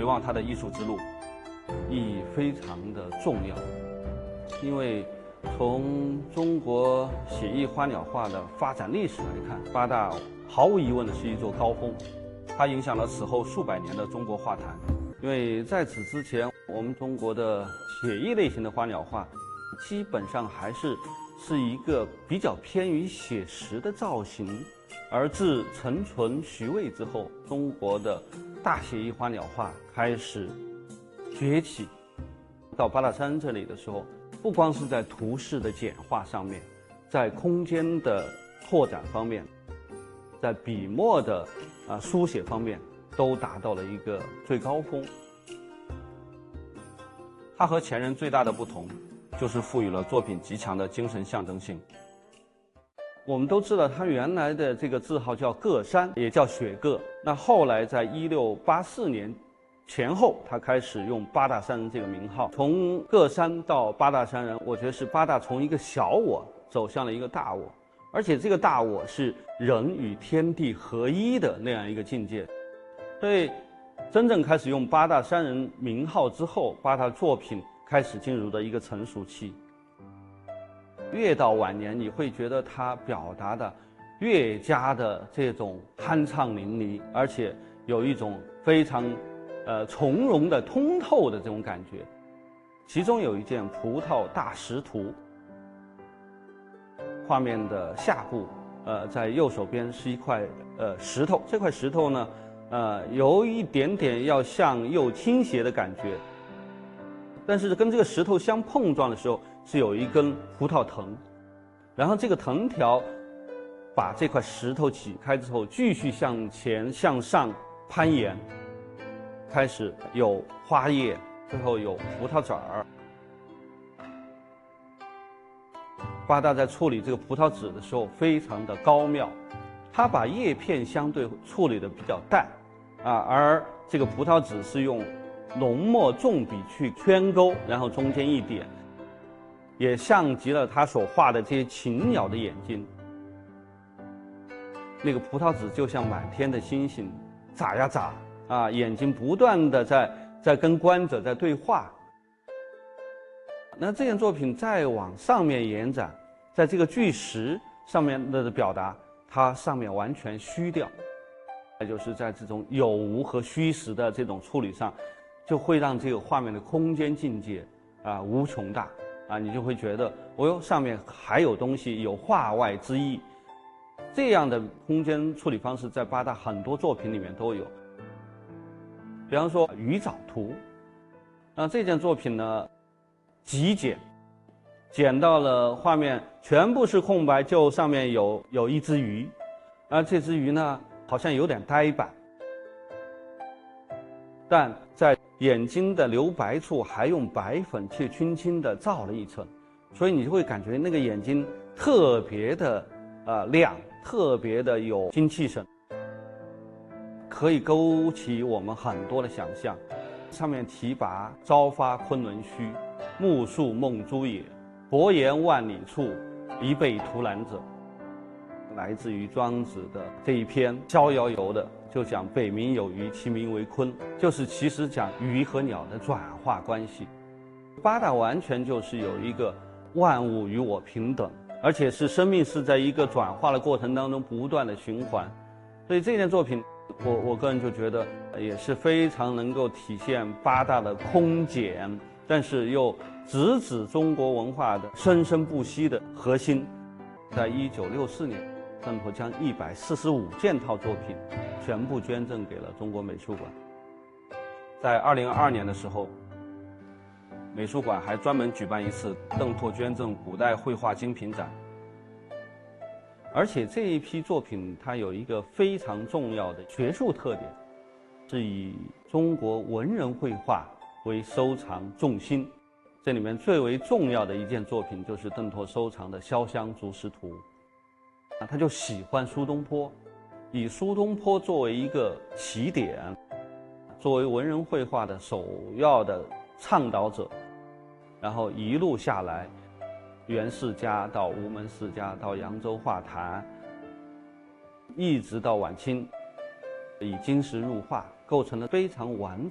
回望他的艺术之路，意义非常的重要。因为从中国写意花鸟画的发展历史来看，八大毫无疑问的是一座高峰，它影响了此后数百年的中国画坛。因为在此之前，我们中国的写意类型的花鸟画，基本上还是一个比较偏于写实的造型。而自陈纯、徐渭之后，中国的大写意花鸟画开始崛起。到八大山这里的时候，不光是在图式的简化上面，在空间的拓展方面，在笔墨的书写方面，都达到了一个最高峰。它和前人最大的不同，就是赋予了作品极强的精神象征性。我们都知道，它原来的这个字号叫个山，也叫雪个。那后来在1684年前后，他开始用八大山人这个名号。从个山到八大山人，我觉得是八大从一个小我走向了一个大我，而且这个大我是人与天地合一的那样一个境界。所以，真正开始用八大山人名号之后，八大作品开始进入的一个成熟期。越到晚年，你会觉得他表达的越加的这种酣畅淋漓，而且有一种非常从容的通透的这种感觉。其中有一件葡萄大石图，画面的下部在右手边是一块石头，这块石头呢有一点点要向右倾斜的感觉，但是跟这个石头相碰撞的时候是有一根葡萄藤，然后这个藤条把这块石头挤开之后，继续向前向上攀岩，开始有花叶，最后有葡萄籽儿。八大在处理这个葡萄籽的时候非常的高妙，他把叶片相对处理的比较淡而这个葡萄籽是用浓墨重笔去圈勾，然后中间一点，也像极了他所画的这些禽鸟的眼睛。那个葡萄籽就像满天的星星，眨呀眨眼睛不断的在跟观者在对话。那这件作品再往上面延展，在这个巨石上面的表达，它上面完全虚掉，那就是在这种有无和虚实的这种处理上，就会让这个画面的空间境界无穷大你就会觉得哦哟，上面还有东西，有画外之意。这样的空间处理方式在八大很多作品里面都有。比方说《鱼藻图》，这件作品呢极简，简到了画面全部是空白，就上面有一只鱼，这只鱼呢好像有点呆板，但在眼睛的留白处还用白粉去轻轻地罩了一层，所以你就会感觉那个眼睛特别的亮，特别的有精气神，可以勾起我们很多的想象。上面提拔朝发昆仑虚，暮宿梦珠也，薄言万里处，一被图兰者。来自于庄子的这一篇《逍遥游》的，就讲北冥有鱼，其名为鲲，就是其实讲鱼和鸟的转化关系。八大完全就是有一个万物与我平等，而且是生命是在一个转化的过程当中不断的循环。所以这件作品我个人就觉得也是非常能够体现八大的空简，但是又直指中国文化的生生不息的核心。在1964年，邓拓将145件套作品全部捐赠给了中国美术馆。在2022年的时候，美术馆还专门举办一次邓拓捐赠古代绘画精品展。而且这一批作品它有一个非常重要的学术特点，是以中国文人绘画为收藏重心。这里面最为重要的一件作品就是邓拓收藏的《潇湘竹石图》。他就喜欢苏东坡，以苏东坡作为一个起点，作为文人绘画的首要的倡导者，然后一路下来，袁世家到吴门世家到扬州画坛，一直到晚清，以金石入画，构成了非常完整